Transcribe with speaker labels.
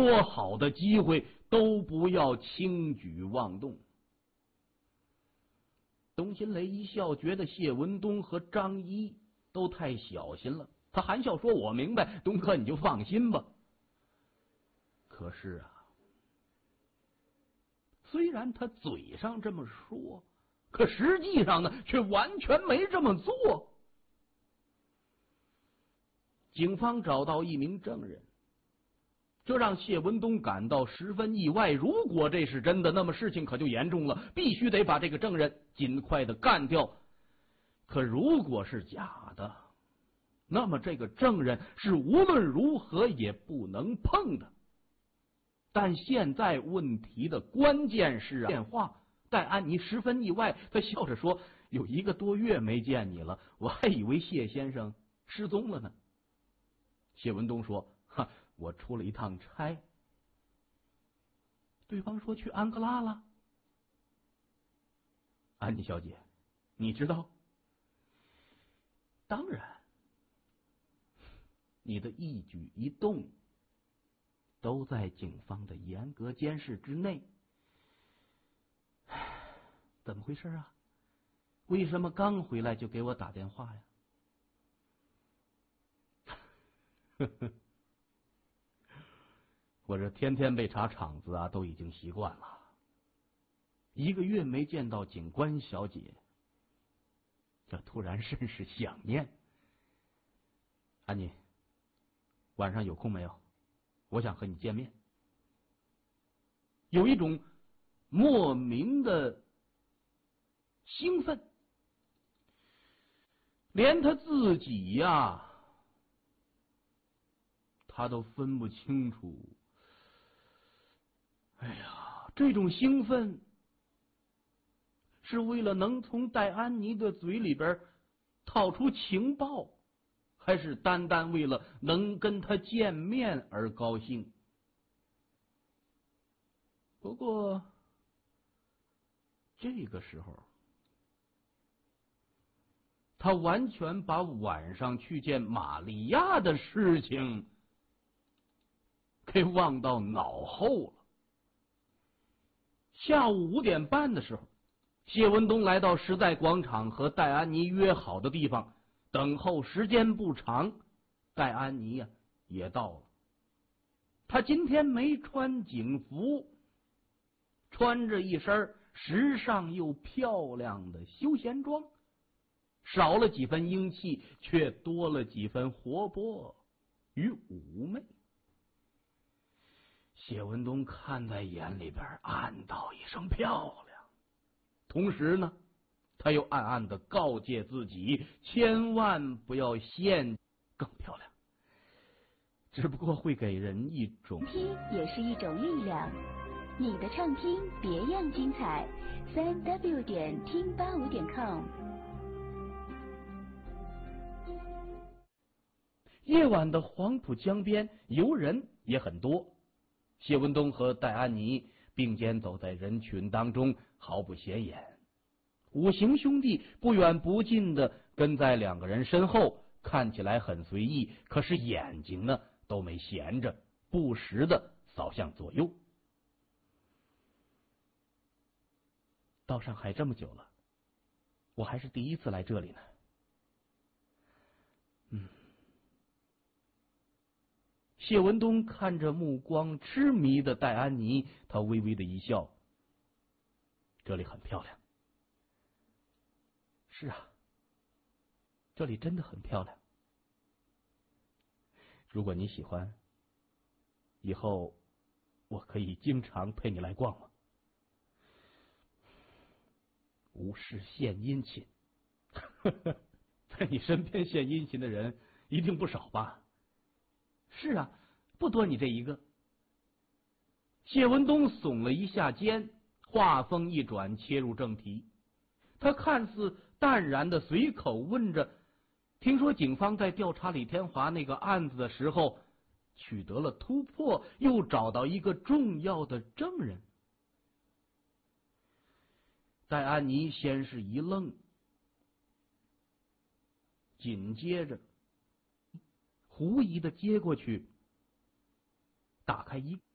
Speaker 1: 多好的机会都不要轻举妄动。董新雷一笑，觉得谢文东和张一都太小心了。他含笑说：“我明白，东哥你就放心吧。”可是啊，虽然他嘴上这么说，可实际上呢，却完全没这么做。警方找到一名证人，这让谢文东感到十分意外。如果这是真的，那么事情可就严重了，必须得把这个证人尽快的干掉。可如果是假的，那么这个证人是无论如何也不能碰的。但现在问题的关键是电话。戴安妮十分意外，她笑着说：“有1个多月没见你了，我还以为谢先生失踪了呢。”谢文东说：“我出了一趟差。”对方说：“去安哥拉了。”安妮小姐，你知道？当然，你的一举一动都在警方的严格监视之内。怎么回事啊？为什么刚回来就给我打电话呀？我这天天被查场子啊，都已经习惯了。1个月没见到警官小姐，这突然甚是想念。安妮，晚上有空没有？我想和你见面。有一种莫名的兴奋，连他自己呀，他都分不清楚。哎呀，这种兴奋是为了能从戴安妮的嘴里边套出情报，还是单单为了能跟他见面而高兴？不过这个时候，他完全把晚上去见玛利亚的事情给忘到脑后了。下午5点半的时候，谢文东来到时代广场和戴安妮约好的地方，等候时间不长，戴安妮呀也到了。她今天没穿警服，穿着一身时尚又漂亮的休闲装，少了几分英气，却多了几分活泼与妩媚。谢文东看在眼里边，暗道一声漂亮，同时呢，他又暗暗的告诫自己，千万不要陷更漂亮，只不过会给人一种
Speaker 2: 听也是一种力量。你的畅听别样精彩，3w 点听85.com。
Speaker 1: 夜晚的黄浦江边，游人也很多。谢文东和戴安妮并肩走在人群当中，毫不显眼。五行兄弟不远不近的跟在2个人身后，看起来很随意，可是眼睛呢都没闲着，不时的扫向左右。到上海这么久了，我还是第一次来这里呢。谢文东看着目光痴迷的戴安妮，他微微的一笑。这里很漂亮。是啊，这里真的很漂亮。如果你喜欢，以后我可以经常陪你来逛吗？无事献殷勤。在你身边献殷勤的人一定不少吧？是啊，不多你这一个。谢文东耸了一下肩，话锋一转，切入正题。他看似淡然的随口问着，听说警方在调查李天华那个案子的时候取得了突破，又找到一个重要的证人。戴安妮先是一愣，紧接着狐疑的接过去，打开衣